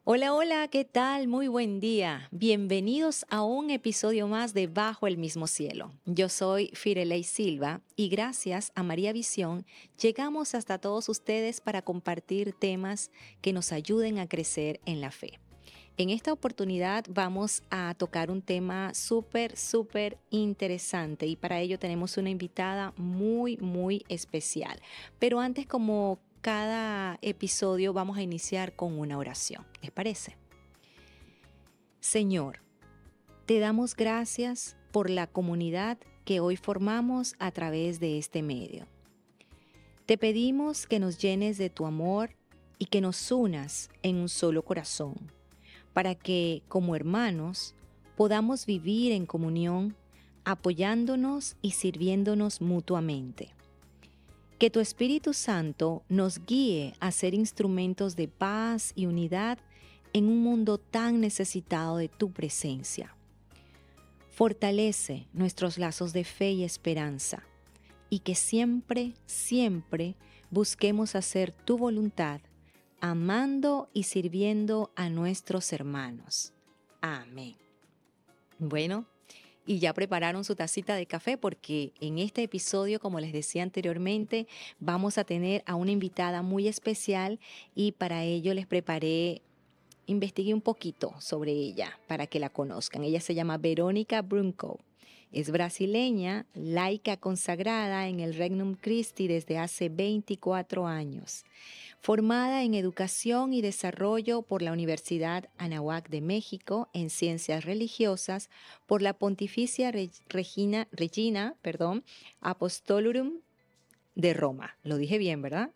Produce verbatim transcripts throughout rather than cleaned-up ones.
Hola, hola, ¿qué tal? Muy buen día. Bienvenidos a un episodio más de Bajo el mismo cielo. Yo soy Firelei Silva y gracias a María Visión llegamos hasta todos ustedes para compartir temas que nos ayuden a crecer en la fe. En esta oportunidad vamos a tocar un tema súper, súper interesante y para ello tenemos una invitada muy, muy especial. Pero antes, como cada episodio, vamos a iniciar con una oración. ¿Les parece? Señor, te damos gracias por la comunidad que hoy formamos a través de este medio. Te pedimos que nos llenes de tu amor y que nos unas en un solo corazón, para que, como hermanos, podamos vivir en comunión, apoyándonos y sirviéndonos mutuamente. Que tu Espíritu Santo nos guíe a ser instrumentos de paz y unidad en un mundo tan necesitado de tu presencia. Fortalece nuestros lazos de fe y esperanza, y que siempre, siempre busquemos hacer tu voluntad, amando y sirviendo a nuestros hermanos. Amén. Bueno, y ya prepararon su tacita de café porque en este episodio, como les decía anteriormente, vamos a tener a una invitada muy especial y para ello les preparé, investigué un poquito sobre ella para que la conozcan. Ella se llama Verónica Brunco. Es brasileña, laica consagrada en el Regnum Christi desde hace veinticuatro años. Formada en Educación y Desarrollo por la Universidad Anáhuac de México en Ciencias Religiosas, por la Pontificia Regina, Regina perdón, Apostolorum de Roma. Lo dije bien, ¿verdad?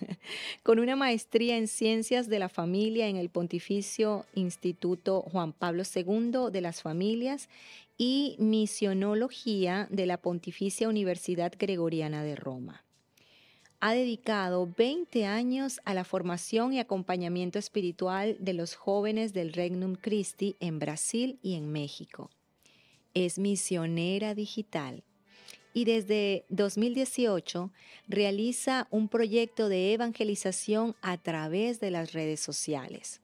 Con una maestría en Ciencias de la Familia en el Pontificio Instituto Juan Pablo segundo de las Familias y Misionología de la Pontificia Universidad Gregoriana de Roma. Ha dedicado veinte años a la formación y acompañamiento espiritual de los jóvenes del Regnum Christi en Brasil y en México. Es misionera digital y desde dos mil dieciocho realiza un proyecto de evangelización a través de las redes sociales.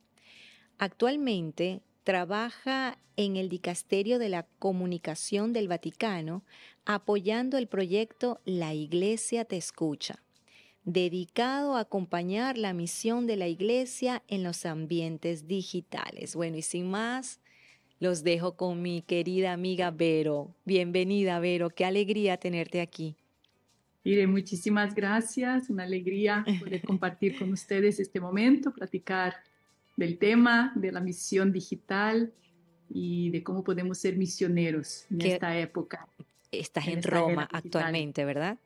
Actualmente trabaja en el Dicasterio de la Comunicación del Vaticano apoyando el proyecto La Iglesia Te Escucha, dedicado a acompañar la misión de la Iglesia en los ambientes digitales. Bueno, y sin más, los dejo con mi querida amiga Vero. Bienvenida, Vero. Qué alegría tenerte aquí. Mire, muchísimas gracias. Una alegría poder compartir con ustedes este momento, platicar del tema de la misión digital y de cómo podemos ser misioneros en Que esta época, estás en en esta era Roma digital. actualmente, ¿verdad?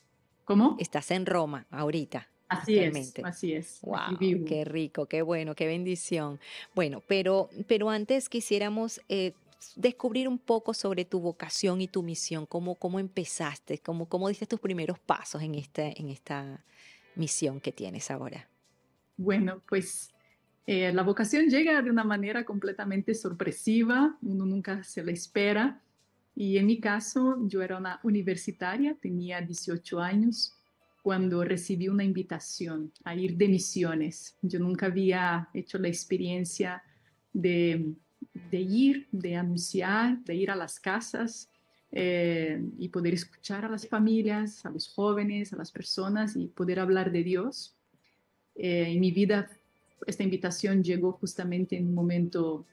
¿Cómo? Estás en Roma ahorita, Así es, actualmente. así es. Aquí Wow, vivo. qué rico, qué bueno, qué bendición. Bueno, pero, pero antes quisiéramos eh, descubrir un poco sobre tu vocación y tu misión, cómo, cómo empezaste, cómo, cómo diste tus primeros pasos en esta, en esta misión que tienes ahora. Bueno, pues eh, la vocación llega de una manera completamente sorpresiva, uno nunca se la espera. Y en mi caso, yo era una universitaria, tenía dieciocho años, cuando recibí una invitación a ir de misiones. Yo nunca había hecho la experiencia de, de ir, de anunciar, de ir a las casas eh, y poder escuchar a las familias, a los jóvenes, a las personas y poder hablar de Dios. Eh, en mi vida, esta invitación llegó justamente en un momento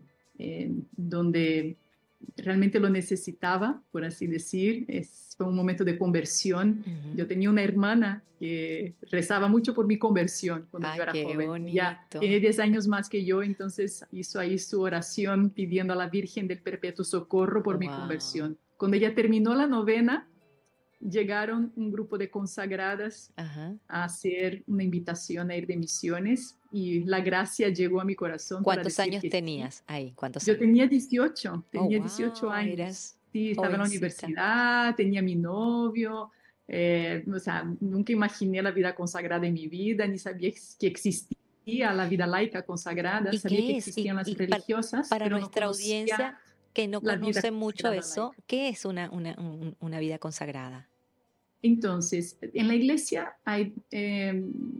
eh, donde realmente lo necesitaba, por así decir. Es, fue un momento de conversión. Yo Ujú. tenía una hermana que rezaba mucho por mi conversión cuando yo Ay, era qué joven. Ella bonito. tiene diez años más que yo, entonces hizo ahí su oración pidiendo a la Virgen del Perpetuo Socorro por mi Wow. conversión. Cuando ella terminó la novena, llegaron un grupo de consagradas Ajá. a hacer una invitación a ir de misiones y la gracia llegó a mi corazón para ¿Cuántos decir años que sí. tenías ahí? ¿Cuántos Yo años? tenía dieciocho, Oh, tenía dieciocho wow, años. eras Sí, estaba en la jovencita. universidad, tenía mi novio, eh, o sea, nunca imaginé la vida consagrada en mi vida, ni sabía que existía la vida laica consagrada, ¿Y sabía que qué es? Y, existían las y par- religiosas, para pero no nuestra conocía audiencia que no la vida conoce mucho consagrada eso, laica. ¿qué es una, una, un- una vida consagrada? Entonces, en la iglesia hay, eh,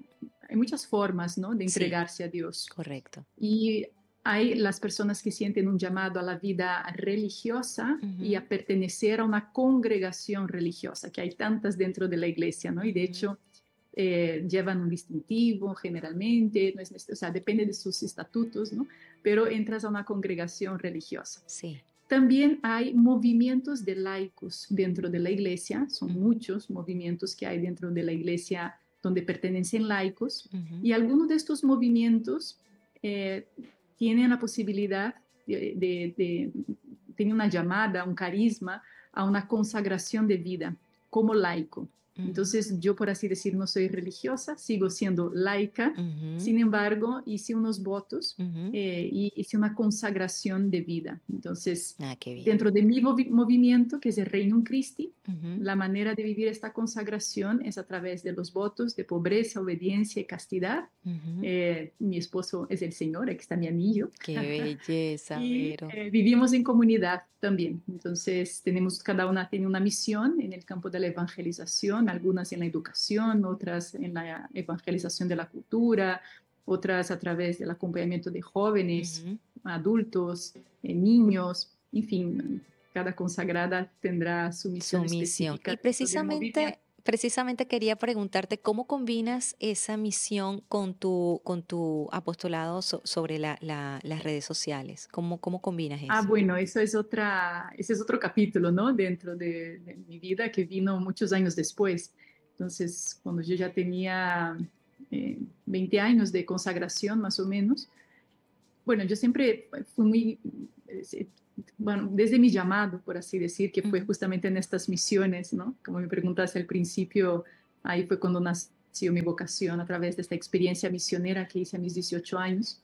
hay muchas formas, ¿no?, de Sí, entregarse a Dios. correcto. Y hay las personas que sienten un llamado a la vida religiosa y Ujú, a pertenecer a una congregación religiosa, que hay tantas dentro de la iglesia, ¿no? Y de ujú. hecho eh, llevan un distintivo generalmente, no es, nece- o sea, depende de sus estatutos, ¿no? Pero entras a una congregación religiosa. Sí. También hay movimientos de laicos dentro de la iglesia, son Ujú, muchos movimientos que hay dentro de la iglesia donde pertenecen laicos, ujú, y algunos de estos movimientos eh, tienen la posibilidad de, de, de, tienen una llamada, un carisma a una consagración de vida como laico. ujú, Entonces yo, por así decir, no soy religiosa, sigo siendo laica, ujú, sin embargo, hice unos votos ujú. eh, y hice una consagración de vida. Entonces, Ah, qué bien. dentro de mi movi- movimiento, que es el Reino Christi, Ujú, la manera de vivir esta consagración es a través de los votos de pobreza, obediencia y castidad. ujú. Eh, mi esposo es el Señor, aquí está mi anillo. Qué belleza, Y Vero. eh, vivimos en comunidad también. Entonces, tenemos, cada una tiene una misión en el campo de la evangelización, algunas en la educación, otras en la evangelización de la cultura, otras a través del acompañamiento de jóvenes, Ujú. adultos, eh, niños, en fin, cada consagrada tendrá su misión Su misión. específica Y dentro del movimiento. precisamente, precisamente quería preguntarte cómo combinas esa misión con tu, con tu apostolado so- sobre la- la- las redes sociales. ¿Cómo, cómo combinas Ah, eso? bueno, eso es otra, ese es otro capítulo, ¿no? Dentro de, de mi vida que vino muchos años después. Entonces, cuando yo ya tenía eh, veinte años de consagración, más o menos, bueno, yo siempre fui muy, eh, bueno, desde mi llamado, por así decir, que fue Ujú, justamente en estas misiones, ¿no? Como me preguntaste al principio, ahí fue cuando nació mi vocación a través de esta experiencia misionera que hice a mis dieciocho años.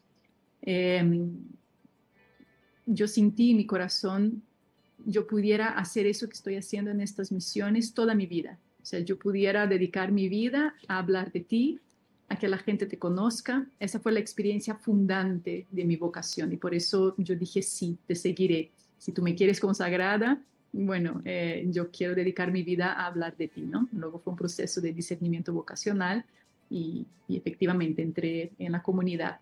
Em, yo sentí en mi corazón, yo pudiera hacer eso que estoy haciendo en estas misiones toda mi vida. O sea, yo pudiera dedicar mi vida a hablar de ti, a que la gente te conozca. Esa fue la experiencia fundante de mi vocación y por eso yo dije, sí, te seguiré. Si tú me quieres consagrada, bueno, eh, yo quiero dedicar mi vida a hablar de ti, ¿no? Luego fue un proceso de discernimiento vocacional y, y efectivamente entré en la comunidad.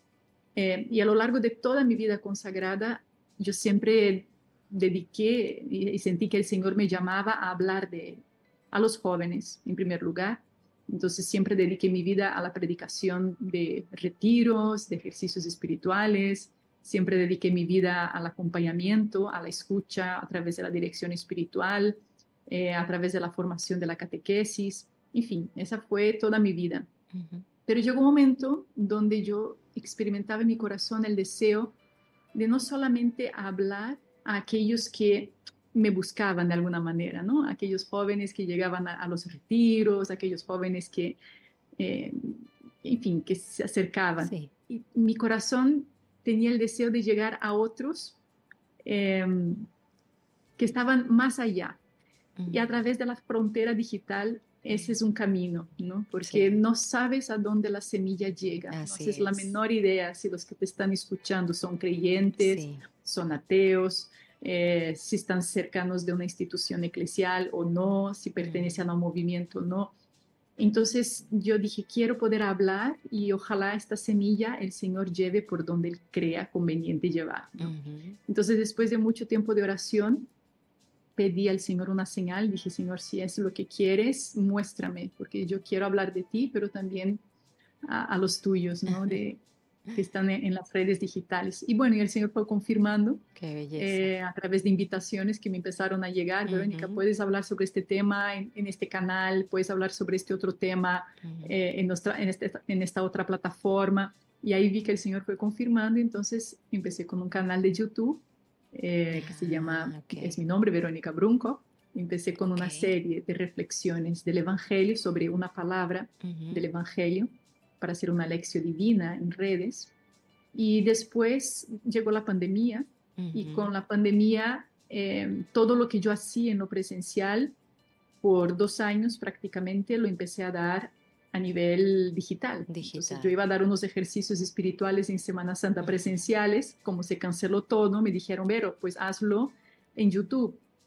Eh, y a lo largo de toda mi vida consagrada, yo siempre dediqué y, y sentí que el Señor me llamaba a hablar de a los jóvenes en primer lugar. Entonces siempre dediqué mi vida a la predicación de retiros, de ejercicios espirituales. Siempre dediqué mi vida al acompañamiento, a la escucha a través de la dirección espiritual, eh, a través de la formación de la catequesis. En fin, esa fue toda mi vida. ujú. Pero llegó un momento donde yo experimentaba en mi corazón el deseo de no solamente hablar a aquellos que me buscaban de alguna manera, ¿no? Aquellos jóvenes que llegaban a, a los retiros, aquellos jóvenes que, eh, en fin, que se acercaban. Sí. Y mi corazón tenía el deseo de llegar a otros eh, que estaban más allá, y Ujú, a través de la frontera digital, ese ujú. es un camino, ¿no? Porque Sí, no sabes a dónde la semilla llega, no así haces la es. menor idea si los que te están escuchando son creyentes, Sí. son ateos, eh, si están cercanos de una institución eclesial o no, si Ujú, pertenecen a un movimiento o no. Entonces yo dije, quiero poder hablar y ojalá esta semilla el Señor lleve por donde Él crea conveniente llevar, ¿no? ujú, Entonces, después de mucho tiempo de oración, pedí al Señor una señal, dije, Señor, si es lo que quieres, muéstrame, porque yo quiero hablar de ti, pero también a, a los tuyos, ¿no? De, que están en, en, las redes digitales. Y bueno, y el Señor fue confirmando qué belleza. eh, a través de invitaciones que me empezaron a llegar, Verónica, Ujú, puedes hablar sobre este tema en, en este canal, puedes hablar sobre este otro tema ujú. eh, en, nuestra, en, este, en esta otra plataforma. Y ahí vi que el Señor fue confirmando, y entonces empecé con un canal de YouTube eh, que se llama, Ah, es ok, mi nombre, Verónica Brunco. Empecé con ok. una serie de reflexiones del Evangelio sobre una palabra Ujú, del Evangelio para hacer una lección divina en redes. Y después llegó la pandemia y ujú. con la pandemia eh, todo lo que yo hacía en lo presencial por dos años prácticamente lo empecé a dar a nivel digital. Entonces yo Digital. iba a dar unos ejercicios espirituales en Semana Santa Ujú, presenciales, como se canceló todo, me dijeron, Vero, pues hazlo en YouTube.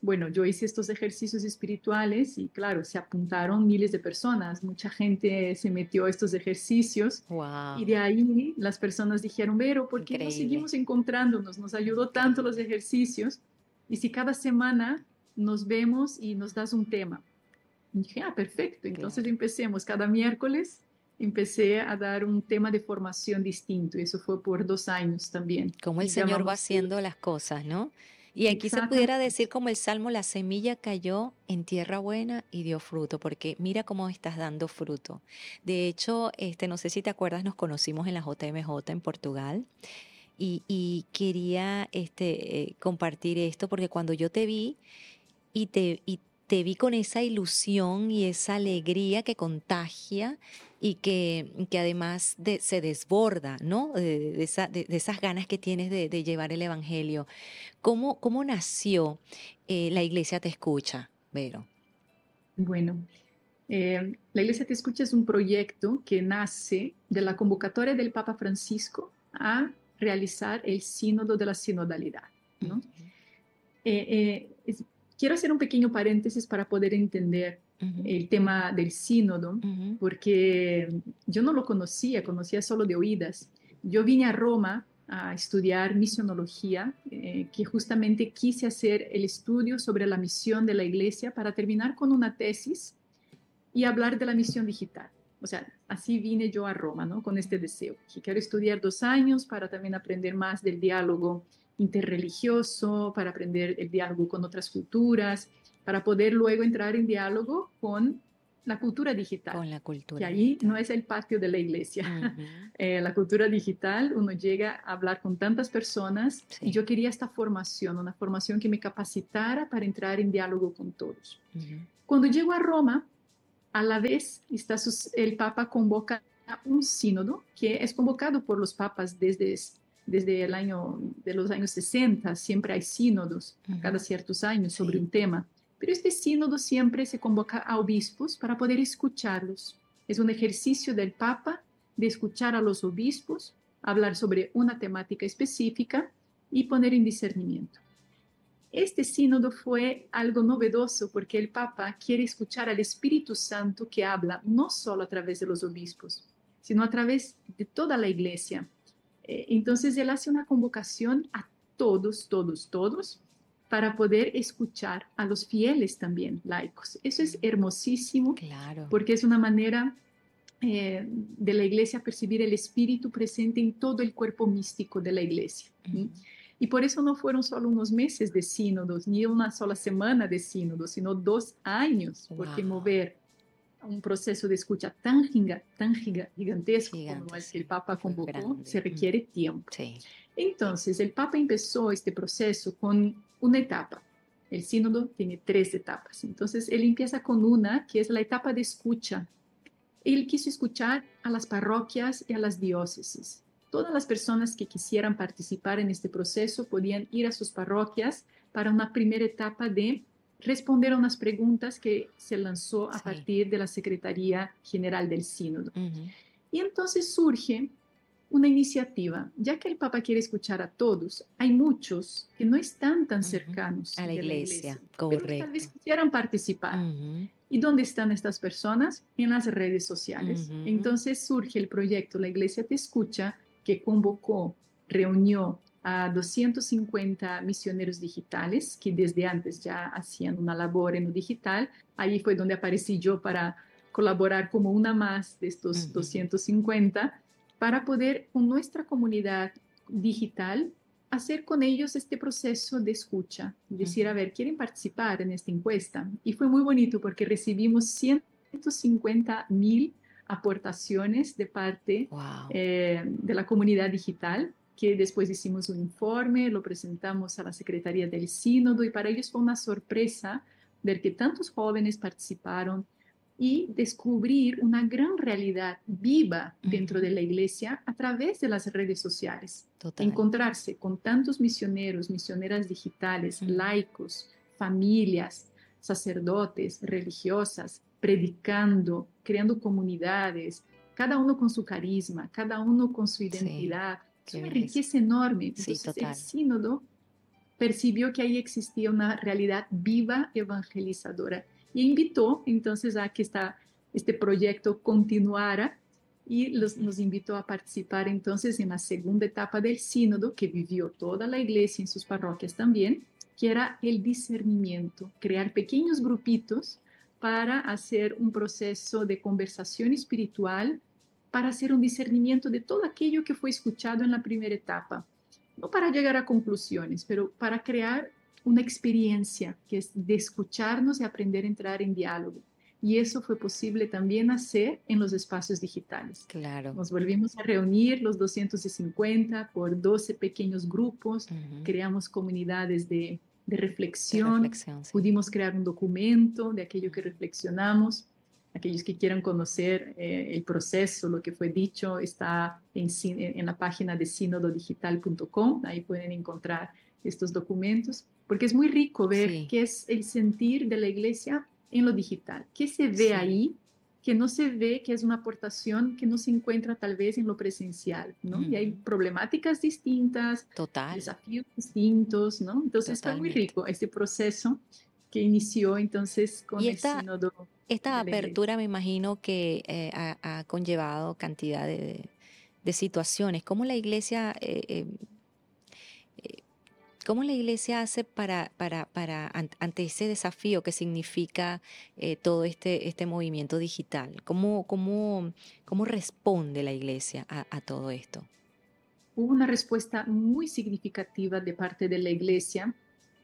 bueno, yo hice estos ejercicios espirituales y claro, se apuntaron miles de personas, mucha gente se metió a estos ejercicios y de Wow, ahí las personas dijeron, pero ¿por qué no increíble, seguimos encontrándonos? Nos ayudó tanto los increíble. ejercicios y si cada semana nos vemos y nos das un tema. Y dije, ah, perfecto, entonces Claro. empecemos cada miércoles. Empecé a dar un tema de formación distinto y eso fue por dos años también. Cómo el Y Señor va llamamos, haciendo las cosas, ¿no? Y aquí se pudiera exactamente, decir como el Salmo, la semilla cayó en tierra buena y dio fruto, porque mira cómo estás dando fruto. De hecho, este, no sé si te acuerdas, nos conocimos en la J M J en Portugal y, y quería este, eh, compartir esto porque cuando yo te vi, y te, y te vi con esa ilusión y esa alegría que contagia y que, que además de- se desborda, ¿no? De, de esa- de- de esas ganas que tienes de, de llevar el Evangelio. ¿Cómo, cómo nació eh, La Iglesia Te Escucha, Vero? bueno. Eh, la Iglesia Te Escucha es un proyecto que nace de la convocatoria del Papa Francisco a realizar el sínodo de la sinodalidad, ¿no? Ujú, Eh, eh, es- quiero hacer un pequeño paréntesis para poder entender ujú, el tema del sínodo, ujú, porque yo no lo conocía, conocía solo de oídas. Yo vine a Roma a estudiar misionología, eh, que justamente quise hacer el estudio sobre la misión de la Iglesia para terminar con una tesis y hablar de la misión digital. O sea, así vine yo a Roma, ¿no? Con este deseo. Que quiero estudiar dos años para también aprender más del diálogo interreligioso, para aprender el diálogo con otras culturas, para poder luego entrar en diálogo con la cultura digital, con la que cultura ahí no digital. es el patio de la iglesia. Ujú, Eh, la cultura digital, uno llega a hablar con tantas personas y sí. yo quería esta formación, una formación que me capacitara para entrar en diálogo con todos. Ujú, Cuando llego a Roma, a la vez, está sus- el Papa convoca un sínodo que es convocado por los papas desde, desde el año de los años sesenta. Siempre hay sínodos a ujú, cada ciertos años sobre sí. un tema, pero este sínodo siempre se convoca a obispos para poder escucharlos. Es un ejercicio del Papa de escuchar a los obispos, hablar sobre una temática específica y poner en discernimiento. Este sínodo fue algo novedoso porque el Papa quiere escuchar al Espíritu Santo que habla no solo a través de los obispos, sino a través de toda la iglesia. Eh, entonces él hace una convocación a todos, todos, todos, para poder escuchar a los fieles también, laicos. Eso es hermosísimo Claro. porque es una manera eh, de la iglesia percibir el Espíritu presente en todo el cuerpo místico de la iglesia. ¿Mm? Ujú, Y por eso no fueron solo unos meses de sínodos, ni una sola semana de sínodos, sino dos años, porque wow. mover un proceso de escucha tan, giga, tan giga, gigantesco como Gigante, el que el sí. Papa Fue convocó, se grande. Mm, requiere tiempo. sí. Entonces, el Papa empezó este proceso con una etapa. El sínodo tiene tres etapas. Entonces, él empieza con una que es la etapa de escucha. Él quiso escuchar a las parroquias y a las diócesis. Todas las personas que quisieran participar en este proceso podían ir a sus parroquias para una primera etapa de responder a unas preguntas que se lanzó a Sí. partir de la Secretaría General del Sínodo. Ujú, Y entonces surge una iniciativa, ya que el Papa quiere escuchar a todos, hay muchos que no están tan ujú. cercanos A la de la iglesia, iglesia, pero que tal vez correcto. quisieran participar. Ujú, ¿Y dónde están estas personas? En las redes sociales. ujú, Entonces surge el proyecto La Iglesia Te Escucha, que convocó, reunió a doscientos cincuenta misioneros digitales que desde antes ya hacían una labor en lo digital. Ahí fue donde aparecí yo para colaborar como una más de estos ujú. doscientos cincuenta para poder con nuestra comunidad digital hacer con ellos este proceso de escucha, decir, a Ujú. ver, ¿quieren participar en esta encuesta? Y fue muy bonito porque recibimos ciento cincuenta mil aportaciones de parte Wow. eh, de la comunidad digital, que después hicimos un informe, lo presentamos a la Secretaría del Sínodo y para ellos fue una sorpresa ver que tantos jóvenes participaron y descubrir una gran realidad viva dentro Ujú. de la iglesia a través de las redes sociales. Total. Encontrarse con tantos misioneros, misioneras digitales, Ujú. laicos, familias, sacerdotes, religiosas, predicando, creando comunidades, cada uno con su carisma, cada uno con su Sí, identidad. Es qué una belleza. riqueza enorme. Sí, Entonces, el total. sínodo percibió que ahí existía una realidad viva evangelizadora y invitó entonces a que esta, este proyecto continuara y los, nos invitó a participar entonces en la segunda etapa del sínodo que vivió toda la iglesia en sus parroquias también, que era el discernimiento, crear pequeños grupitos para hacer un proceso de conversación espiritual, para hacer un discernimiento de todo aquello que fue escuchado en la primera etapa. No para llegar a conclusiones, pero para crear una experiencia que es de escucharnos y aprender a entrar en diálogo. Y eso fue posible también hacer en los espacios digitales. Claro. Nos volvimos a reunir los doscientos cincuenta por doce pequeños grupos, Uh-huh. creamos comunidades de, de reflexión, de reflexión sí. Pudimos crear un documento de aquello que reflexionamos. Aquellos que quieran conocer eh, el proceso, lo que fue dicho, está en, en la página de sínodo digital punto com. Ahí pueden encontrar estos documentos, porque es muy rico ver sí. qué es el sentir de la iglesia en lo digital, qué se ve sí. ahí, que no se ve, que es una aportación que no se encuentra tal vez en lo presencial, ¿no? Mm. Y hay problemáticas distintas, Total. desafíos distintos, ¿no? Entonces Totalmente. Fue muy rico este proceso que inició entonces con y el esta, sínodo. Esta apertura me imagino que eh, ha, ha conllevado cantidad de, de situaciones. ¿Cómo la iglesia, eh, eh, eh, cómo la iglesia hace para, para, para ante ese desafío que significa eh, todo este, este movimiento digital? ¿Cómo, cómo, cómo responde la iglesia a, a todo esto? Hubo una respuesta muy significativa de parte de la iglesia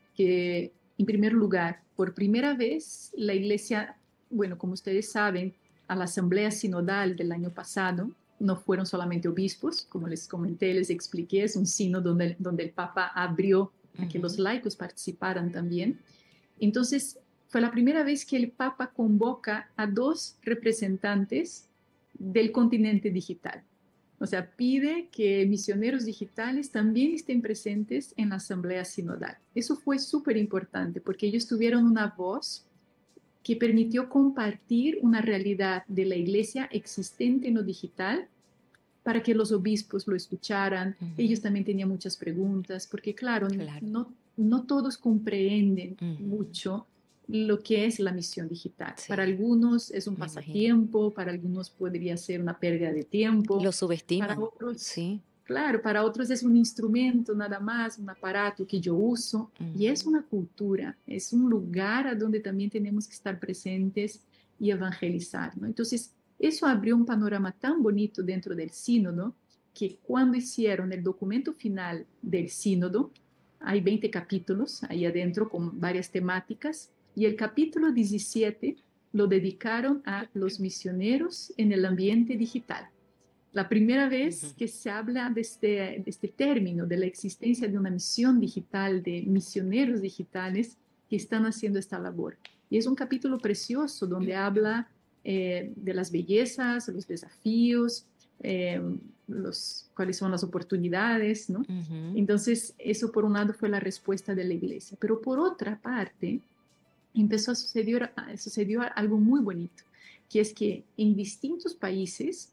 que, en primer lugar, por primera vez la iglesia, bueno, como ustedes saben, a la asamblea sinodal del año pasado no fueron solamente obispos, como les comenté, les expliqué, es un sínodo donde, donde el Papa abrió a que uh-huh. los laicos participaran también. Entonces, fue la primera vez que el Papa convoca a dos representantes del continente digital. O sea, pide que misioneros digitales también estén presentes en la asamblea sinodal. Eso fue súper importante porque ellos tuvieron una voz que permitió compartir una realidad de la iglesia existente en lo digital para que los obispos lo escucharan. Uh-huh. Ellos también tenían muchas preguntas porque, claro, claro. No, no todos comprenden uh-huh. mucho lo que es la misión digital. Sí. Para algunos es un Me pasatiempo, imagino. Para algunos podría ser una pérdida de tiempo. Lo subestiman. Para otros, sí. Claro, para otros es un instrumento nada más, un aparato que yo uso. Uh-huh. Y es una cultura, es un lugar a donde también tenemos que estar presentes y evangelizar, ¿no? Entonces, eso abrió un panorama tan bonito dentro del sínodo que cuando hicieron el documento final del sínodo, hay veinte capítulos ahí adentro con varias temáticas, y el capítulo diecisiete lo dedicaron a los misioneros en el ambiente digital. La primera vez uh-huh. que se habla de este, de este término, de la existencia de una misión digital, de misioneros digitales que están haciendo esta labor. Y es un capítulo precioso donde habla eh, de las bellezas, los desafíos, eh, los, cuáles son las oportunidades, ¿no? Uh-huh. Entonces, eso por un lado fue la respuesta de la iglesia. Pero por otra parte, empezó a suceder, sucedió algo muy bonito, que es que en distintos países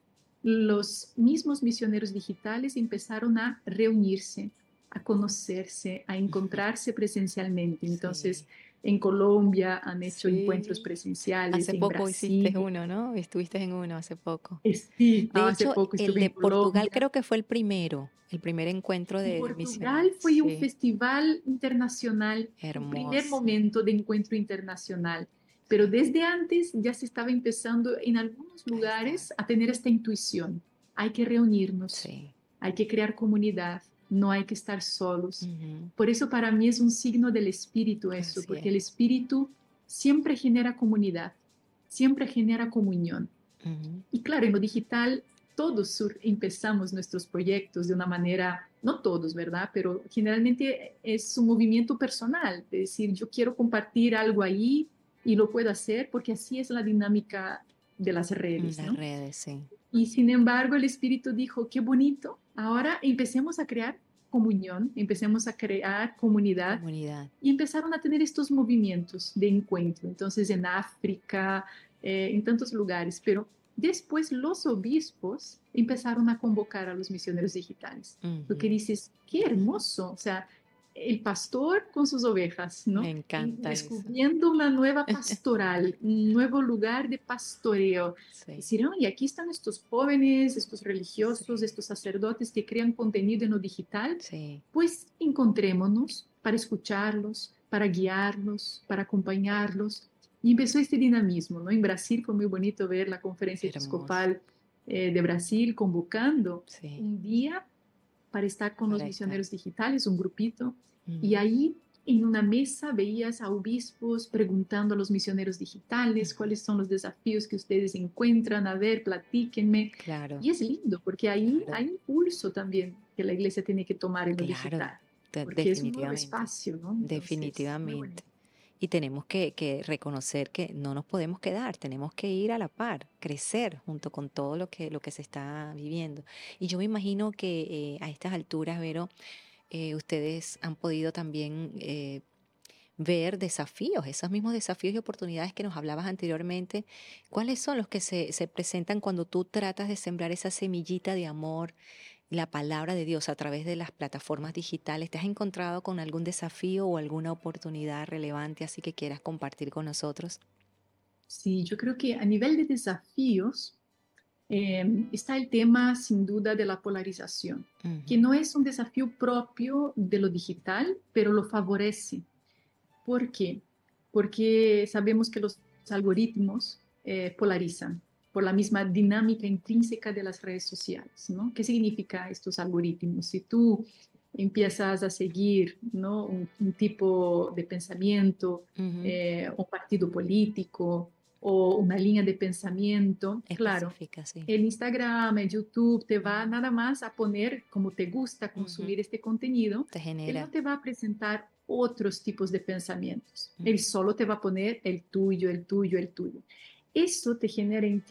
los mismos misioneros digitales empezaron a reunirse, a conocerse, a encontrarse presencialmente. Entonces, sí. En Colombia han hecho sí. encuentros presenciales. Hace en poco Brasil. Hiciste uno, ¿no? Estuviste en uno hace poco. Sí, de hace hecho, poco estuve el de en Colombia. Portugal creo que fue el primero, el primer encuentro de Portugal misioneros. fue sí. un festival internacional, Hermoso. un primer momento de encuentro internacional. Pero desde antes ya se estaba empezando en algunos lugares a tener esta intuición. Hay que reunirnos, sí. hay que crear comunidad, no hay que estar solos. Uh-huh. Por eso para mí es un signo del espíritu eso, Así porque es. el espíritu siempre genera comunidad, siempre genera comunión. Uh-huh. Y claro, en lo digital todos empezamos nuestros proyectos de una manera, no todos, ¿verdad? Pero generalmente es un movimiento personal, de decir, yo quiero compartir algo ahí, y lo puedo hacer porque así es la dinámica de las redes, Las ¿no? redes, sí. Y sin embargo el Espíritu dijo, qué bonito, ahora empecemos a crear comunión, empecemos a crear comunidad, comunidad. Y empezaron a tener estos movimientos de encuentro, entonces en África, eh, en tantos lugares, pero después los obispos empezaron a convocar a los misioneros digitales, Uh-huh. lo que dices, qué hermoso, o sea, el pastor con sus ovejas, Me ¿no? En- encanta eso. descubriendo una nueva pastoral, un nuevo lugar de pastoreo. Sí, Decir, y aquí están estos jóvenes, estos religiosos, sí, estos sacerdotes que crean contenido en lo digital, sí, pues encontrémonos para escucharlos, para guiarlos, para acompañarlos. Y empezó este dinamismo, ¿no? En Brasil fue muy bonito ver la conferencia hermoso. episcopal eh, de Brasil convocando Sí, un día para estar con los para estar. misioneros digitales, un grupito, y Ujú, ahí en una mesa veías a obispos preguntando a los misioneros digitales ujú. cuáles son los desafíos que ustedes encuentran, a ver, platíquenme. Claro, Y es lindo, porque ahí claro, hay impulso también que la iglesia tiene que tomar en lo claro, digital, de- porque es un nuevo definitivamente, espacio, ¿no? Entonces, muy definitivamente. bonito. Y tenemos que, que reconocer que no nos podemos quedar, tenemos que ir a la par, crecer junto con todo lo que, lo que se está viviendo. Y yo me imagino que eh, a estas alturas, Vero, eh, ustedes han podido también eh, ver desafíos, esos mismos desafíos y oportunidades que nos hablabas anteriormente. ¿Cuáles son los que se, se presentan cuando tú tratas de sembrar esa semillita de amor, la palabra de Dios a través de las plataformas digitales? ¿Te has encontrado con algún desafío o alguna oportunidad relevante así que quieras compartir con nosotros? Sí, yo creo que a nivel de desafíos, eh, está el tema sin duda de la polarización, que Ujú, no es un desafío propio de lo digital, pero lo favorece. ¿Por qué? Porque sabemos que los algoritmos eh, polarizan por la misma dinámica intrínseca de las redes sociales, ¿no? ¿Qué significa estos algoritmos? Si tú empiezas a seguir, ¿no? un, un tipo de pensamiento, ujú. eh, un partido político o una línea de pensamiento, claro, Específica, sí. el Instagram, el YouTube te va Ujú, nada más a poner como te gusta ujú. consumir este contenido. Te Él no genera. te va a presentar otros tipos de pensamientos. Él Ujú. solo te va a poner el tuyo, el tuyo, el tuyo. Eso te genera en